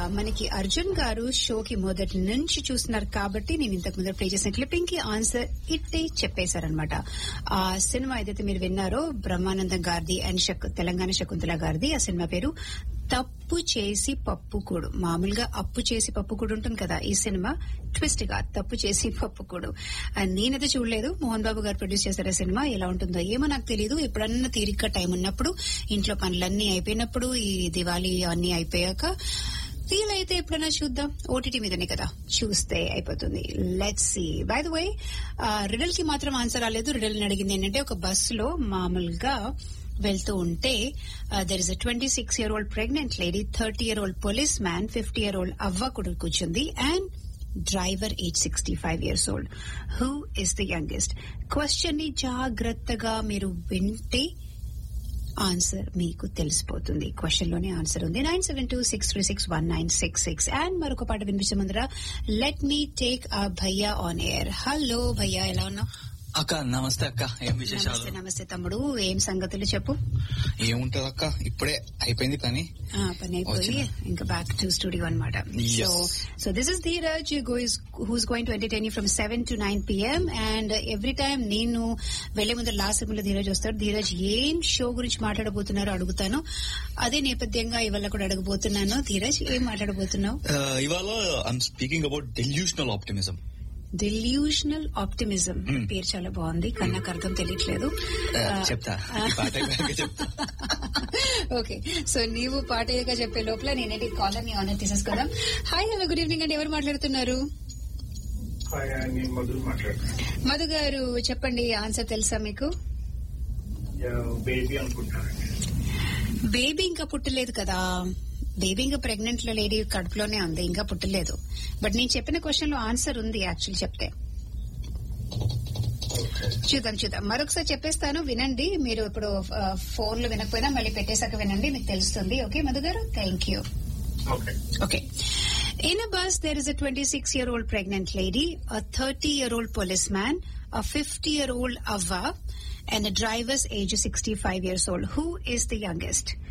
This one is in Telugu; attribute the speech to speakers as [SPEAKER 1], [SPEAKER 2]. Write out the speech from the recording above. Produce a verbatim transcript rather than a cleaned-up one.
[SPEAKER 1] మనకి అర్జున్ గారు షోకి మొదటి నుంచి చూస్తున్నారు కాబట్టి నేను ఇంతకు ముందు ప్లే చేసిన క్లిప్పింగ్ కి ఆన్సర్ ఇట్టే చెప్పేశారనమాట. ఆ సినిమా ఏదైతే మీరు విన్నారో బ్రహ్మానందం గారిది అండ్ శకు తెలంగాణ శకుంతల గారిది. ఆ సినిమా పేరు తప్పు చేసి పప్పు కూడు. మామూలుగా అప్పు చేసి పప్పు కూడు ఉంటుంది కదా, ఈ సినిమా ట్విస్ట్ గా తప్పు చేసి పప్పు కూడు. నేనైతే చూడలేదు, మోహన్ బాబు గారు ప్రొడ్యూస్ చేశారు ఆ సినిమా. ఎలా ఉంటుందో ఏమో నాకు తెలియదు. ఎప్పుడన్నా తీరిక టైం ఉన్నప్పుడు, ఇంట్లో పనులన్నీ అయిపోయినప్పుడు, ఈ దివాళీ అన్ని అయిపోయాక వీలైతే ఎప్పుడైనా చూద్దాం. ఓటీటీ మీదనే కదా, చూస్తే అయిపోతుంది. Let's see. By the way, Riddle కి మాత్రం ఆన్సర్ రాలేదు. రిడల్ ని అడిగింది ఏంటంటే, ఒక బస్సులో మామూలుగా వెళ్తూ ఉంటే there is a twenty six year old pregnant lady, thirty year old police man, fifty year old అవ్వ కూడా కూర్చుంది, and driver age sixty five years old. Who is the youngest? Question ని జాగ్రత్తగా మీరు వింటే ఆన్సర్ మీకు తెలిసిపోతుంది. క్వశ్చన్ లోనే ఆన్సర్ ఉంది. Nine seven two six three six one nine six six. And మరొక పాట వినిపించే ముందర లెట్ మీ టేక్ ఆ భయ్యా ఆన్ ఎయిర్. హలో భయ్యా, ఎలా ఉన్నావు?
[SPEAKER 2] అక్క నమస్తే అక్క, ఏం విశేషాలు?
[SPEAKER 1] నమస్తే నమస్తే తమ్ముడు, ఏం సంగతులు చెప్పు.
[SPEAKER 2] ఏముంటది అక్క, ఇప్పుడే అయిపోయింది పని.
[SPEAKER 1] పని అయిపోయి ఇంకా బ్యాక్ టు స్టూడియో అనమాట. So so this is Dheeraj who's going to entertain you from seven to nine PM. And every time నేను వెళ్లే ముందు లాస్ట్ సెకండ్ ధీరజ్ వస్తాడు. ధీరజ్ ఏం షో గురించి మాట్లాడబోతున్నారో అడుగుతాను. అదే నేపథ్యంగా ఇవాళ కూడా అడగబోతున్నాను. ధీరజ్, ఏం మాట్లాడబోతున్నావు
[SPEAKER 2] ఇవాళ? I'm speaking about delusional optimism.
[SPEAKER 1] Delusional optimism పేరు చాలా బాగుంది, కానీ నాకు అర్థం తెలియట్లేదు.
[SPEAKER 2] చెప్తా.
[SPEAKER 1] ఓకే, సో నీవు పాటగా చెప్పే లోపల నేనేంటి కాలర్ ని honour తీసేసుకోదాం. Hi, hello, good evening అండి. ఎవరు మాట్లాడుతున్నారు? మధు గారు, చెప్పండి, ఆన్సర్ తెలుసా మీకు? బేబీ ఇంకా పుట్టలేదు కదా. బేబీ ఇంకా ప్రెగ్నెంట్ లో లేడీ కడుపులోనే ఉంది, ఇంకా పుట్టలేదు. బట్ నేను చెప్పిన క్వశ్చన్ లో ఆన్సర్ ఉంది యాక్చువల్లీ చెప్తే. చూద్దాం చూద్దాం మరొకసారి చెప్పేస్తాను, వినండి. మీరు ఇప్పుడు ఫోన్ లో వినకపోయినా మళ్ళీ పెట్టేశాక వినండి, మీకు తెలుస్తుంది. ఓకే మధు గారు, thank you. Okay. In a bus, there is a twenty-six-year-old pregnant lady, a thirty-year-old policeman, a fifty-year-old Avva, and a driver's age is sixty-five years old. Who is the youngest?